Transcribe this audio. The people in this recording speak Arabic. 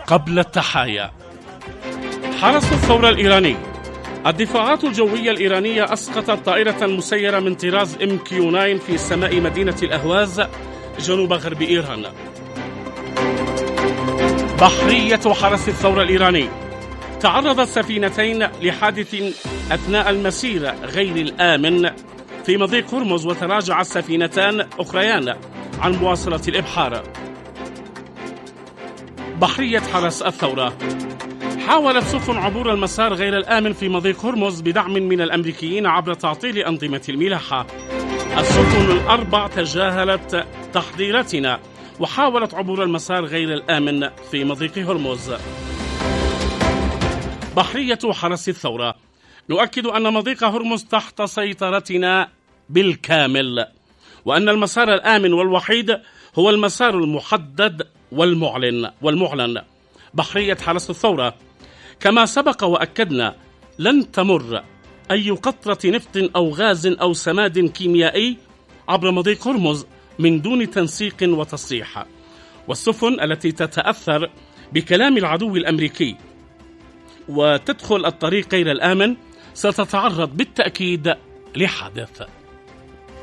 قبل التحايا. حرس الثورة الإيراني: الدفاعات الجوية الإيرانية أسقطت طائرة مسيرة من طراز MQ-9 في سماء مدينة الأهواز جنوب غرب إيران. بحرية حرس الثورة الإيراني: تعرضت سفينتين لحادث أثناء المسير غير الآمن في مضيق هرمز، وتراجع السفينتان أخريان عن مواصلة الإبحار. بحرية حرس الثورة: حاولت سفن عبور المسار غير الآمن في مضيق هرمز بدعم من الأمريكيين عبر تعطيل أنظمة الملاحة. السفن الأربع تجاهلت تحذيراتنا وحاولت عبور المسار غير الآمن في مضيق هرمز. بحرية حرس الثورة: نؤكد أن مضيق هرمز تحت سيطرتنا بالكامل، وأن المسار الآمن والوحيد هو المسار المحدد والمعلن. بحرية حرس الثورة: كما سبق وأكدنا، لن تمر أي قطرة نفط أو غاز أو سماد كيميائي عبر مضيق هرمز من دون تنسيق وتصريح، والسفن التي تتأثر بكلام العدو الأمريكي وتدخل الطريق غير الآمن ستتعرض بالتأكيد لحادث.